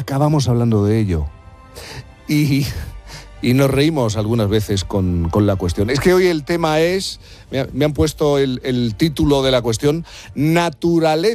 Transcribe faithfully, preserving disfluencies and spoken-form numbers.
acabamos hablando de ello. Y, y nos reímos algunas veces con, con la cuestión. Es que hoy el tema es, me, me han puesto el, el título de la cuestión, naturaleza